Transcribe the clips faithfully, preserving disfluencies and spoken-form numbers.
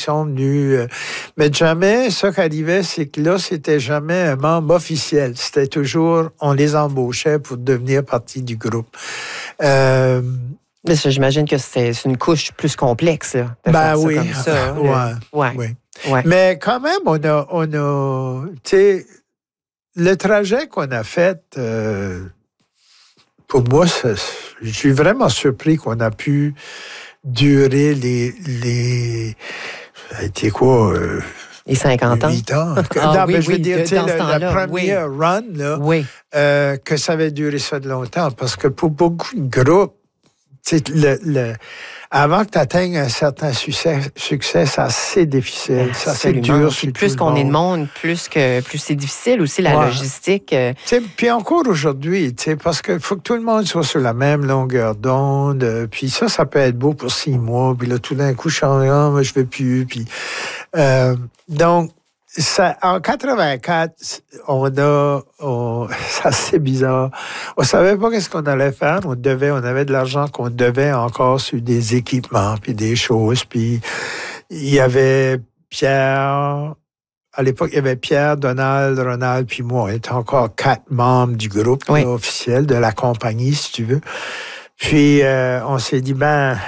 sont venus. Euh, mais jamais, ce qui arrivait, c'est que là, c'était jamais un membre officiel. C'était toujours, on les embauchait pour devenir partie du groupe. Euh, Mais ça, j'imagine que c'est, c'est une couche plus complexe, là, de ben faire oui, ça comme ça. ouais, le... ouais. oui. Ouais. Mais quand même, on a, on a, tu sais, le trajet qu'on a fait, euh, pour moi, ça, je suis vraiment surpris qu'on a pu durer les, les, ça a été quoi, euh, les cinquante ans. huit ans. Ah, non, oui, mais je veux oui, dire, de, tu sais, le, le premier oui. run, là, oui. euh, que ça avait duré ça de longtemps, parce que pour beaucoup de groupes, tu sais, le, le, avant que tu atteignes un certain succès, succès c'est assez difficile. Ça, c'est dur. Puis plus qu'on est de monde, plus que plus c'est difficile aussi, la ouais. logistique. Euh... Puis encore aujourd'hui, parce qu'il faut que tout le monde soit sur la même longueur d'onde. Puis ça, ça peut être beau pour six mois. Puis là, tout d'un coup, je suis en mais je ne veux plus. Puis, euh, donc, ça, en quatre-vingt-quatre, on a, on, ça c'est bizarre. On savait pas qu'est-ce qu'on allait faire. On devait, on avait de l'argent qu'on devait encore sur des équipements puis des choses. Puis il y avait Pierre. À l'époque, il y avait Pierre, Donald, Ronald puis moi. On était encore quatre membres du groupe oui. là, officiel de la compagnie, si tu veux. Puis euh, on s'est dit ben.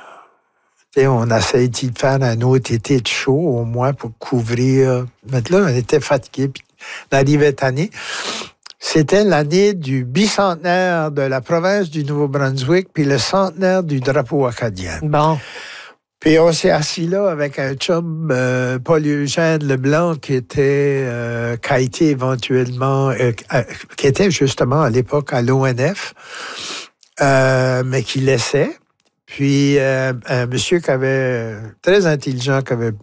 On a essayé de faire un autre été de show, au moins, pour couvrir. Mais là, on était fatigués. Puis, l'arrivée cette année, c'était l'année du bicentenaire de la province du Nouveau-Brunswick, puis le centenaire du drapeau acadien. Bon. Puis, on s'est assis là avec un chum, euh, Paul-Eugène Leblanc, qui était, euh, qui a été éventuellement, euh, euh, qui était justement à l'époque à l'O N F, euh, mais qui laissait. Puis, euh, un monsieur qui avait, très intelligent, qui avait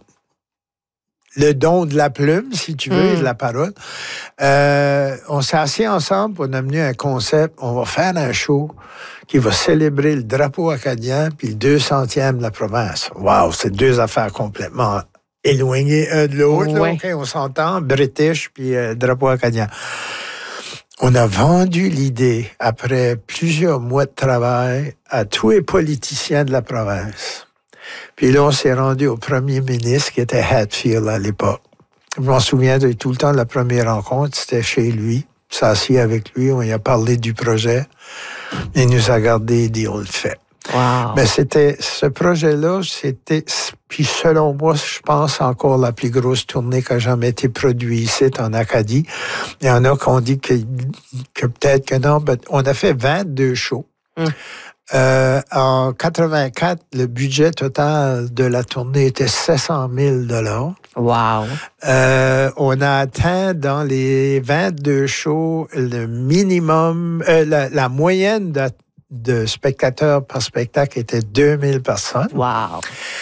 le don de la plume, si tu veux, mmh. et de la parole. Euh, on s'est assis ensemble pour amener un concept. On va faire un show qui va célébrer le drapeau acadien puis le deux centième de la province. Wow, c'est deux affaires complètement éloignées un de l'autre. Ouais. Là, okay, on s'entend, British puis euh, drapeau acadien. On a vendu l'idée, après plusieurs mois de travail, à tous les politiciens de la province. Puis là, on s'est rendu au premier ministre, qui était Hatfield à l'époque. Je m'en souviens de tout le temps de la première rencontre, c'était chez lui. On s'est assis avec lui, on lui a parlé du projet. Il nous a regardé et dit, on le fait. Wow. Mais c'était, ce projet-là, c'était, puis selon moi, je pense encore la plus grosse tournée qui a jamais été produite ici, en Acadie. Il y en a qui ont dit que, que peut-être que non, mais on a fait vingt-deux shows. Mm. Euh, en quatre-vingt-quatre, le budget total de la tournée était sept cent mille dollars. Wow. Euh, on a atteint dans les vingt-deux shows le minimum, euh, la, la moyenne de de spectateurs par spectacle était deux mille personnes. Wow!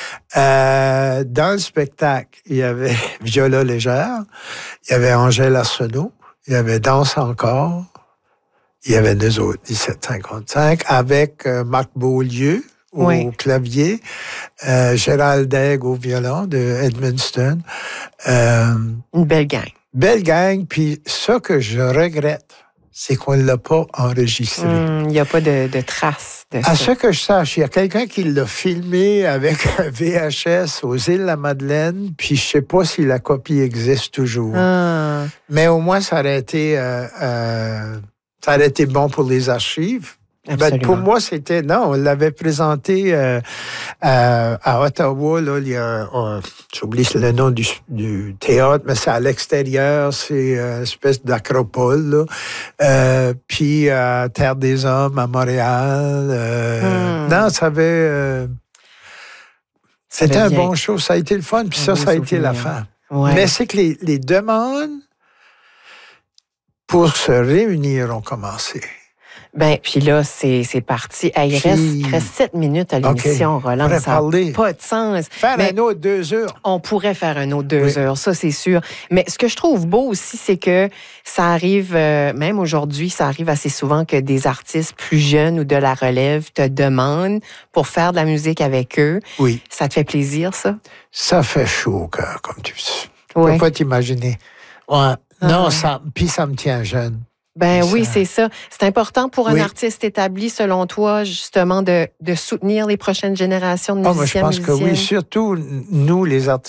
Euh, dans le spectacle, il y avait Viola Légère, il y avait Angèle Arsenault, il y avait Danse encore, il y avait nous autres, dix-sept cinquante-cinq, avec euh, Marc Beaulieu au oui. clavier, euh, Gérald Daigle au violon de Edmundston. Euh, Une belle gang. Belle gang, puis ça que je regrette, c'est qu'on ne l'a pas enregistré. Il n'y mmh, a pas de, de traces de ça. À ce que je sache, il y a quelqu'un qui l'a filmé avec un V H S aux îles-de-la-Madeleine, puis je ne sais pas si la copie existe toujours. Ah. Mais au moins, ça aurait été, euh, euh, ça aurait été bon pour les archives. Ben, pour moi, c'était... Non, on l'avait présenté euh, à, à Ottawa. Là, il y a... Oh, j'oublie le nom du, du théâtre, mais c'est à l'extérieur. C'est une espèce d'acropole. Là. Euh, puis à Terre des Hommes, à Montréal. Euh, hmm. Non, ça avait... Euh, c'était un bon show. Ça a été le fun. Puis ça, ça a souvenir. été la fin. Ouais. Mais c'est que les, les demandes pour se réunir ont commencé. Ben, puis là, c'est, c'est parti. Hey, il puis... reste, il reste sept minutes à l'émission, okay. Roland. Ça n'a pas de sens. Faire mais un autre deux heures. On pourrait faire un autre deux oui. heures, ça, c'est sûr. Mais ce que je trouve beau aussi, c'est que ça arrive, euh, même aujourd'hui, ça arrive assez souvent que des artistes plus jeunes ou de la relève te demandent pour faire de la musique avec eux. Oui. Ça te fait plaisir, ça? Ça fait chaud au cœur, comme tu sais. Oui. Tu peux pas t'imaginer. Ouais. Ah. Non, ça, puis ça me tient jeune. Ben ça... oui, c'est ça. C'est important pour un oui. artiste établi, selon toi, justement, de, de soutenir les prochaines générations de musiciens. Oh, moi, je pense musiciennes. que oui, surtout nous, les artistes